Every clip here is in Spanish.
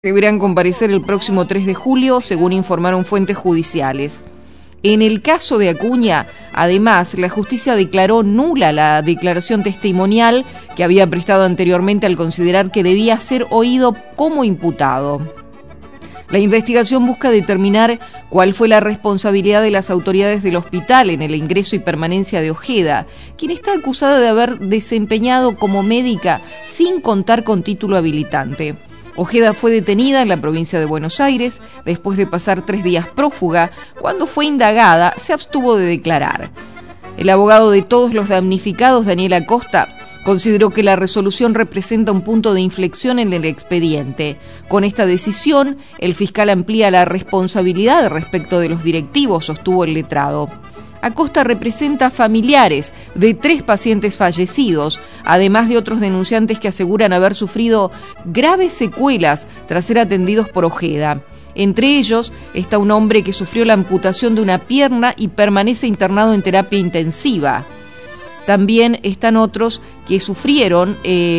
Deberán comparecer el próximo 3 de julio, según informaron fuentes judiciales. En el caso de Acuña, además, la justicia declaró nula la declaración testimonial que había prestado anteriormente al considerar que debía ser oído como imputado. La investigación busca determinar cuál fue la responsabilidad de las autoridades del hospital en el ingreso y permanencia de Ojeda, quien está acusada de haber desempeñado como médica sin contar con título habilitante. Ojeda fue detenida en la provincia de Buenos Aires después de pasar 3 días prófuga. Cuando fue indagada, se abstuvo de declarar. El abogado de todos los damnificados, Daniel Acosta, consideró que la resolución representa un punto de inflexión en el expediente. Con esta decisión, el fiscal amplía la responsabilidad respecto de los directivos, sostuvo el letrado. Acosta representa familiares de 3 pacientes fallecidos, además de otros denunciantes que aseguran haber sufrido graves secuelas tras ser atendidos por Ojeda. Entre ellos está un hombre que sufrió la amputación de una pierna y permanece internado en terapia intensiva. También están otros que sufrieron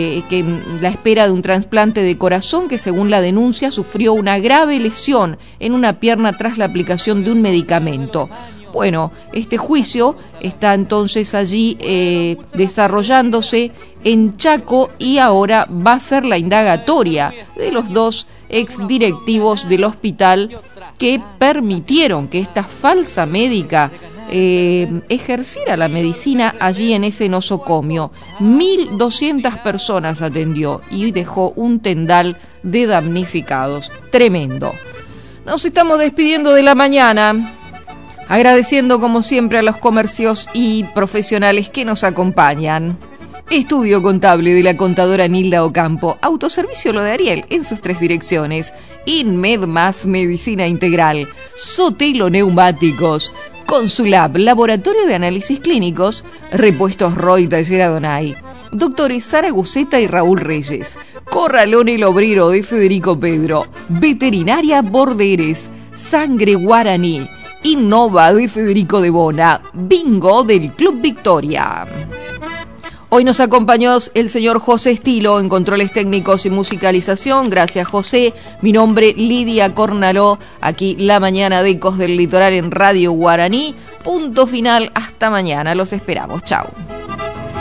la espera de un trasplante de corazón que, según la denuncia, sufrió una grave lesión en una pierna tras la aplicación de un medicamento. Bueno, este juicio está entonces allí desarrollándose en Chaco y ahora va a ser la indagatoria de los 2 exdirectivos del hospital que permitieron que esta falsa médica ejerciera la medicina allí en ese nosocomio. 1.200 personas atendió y dejó un tendal de damnificados. Tremendo. Nos estamos despidiendo de la mañana, agradeciendo como siempre a los comercios y profesionales que nos acompañan. Estudio contable de la contadora Nilda Ocampo. Autoservicio Lo de Ariel en sus 3 direcciones. Inmed Más Medicina Integral. Sotelo Neumáticos. Consulab, Laboratorio de Análisis Clínicos. Repuestos Roy Taller Adonai. Doctores Sara Guceta y Raúl Reyes. Corralón El Obrero de Federico Pedro. Veterinaria Borderes. Sangre Guaraní. Innova de Federico de Bona. Bingo del Club Victoria. Hoy nos acompañó el señor José Estilo en controles técnicos y musicalización. Gracias, José. Mi nombre, Lidia Cornaló. Aquí la mañana de Ecos del Litoral en Radio Guaraní. Punto final. Hasta mañana. Los esperamos. Chau.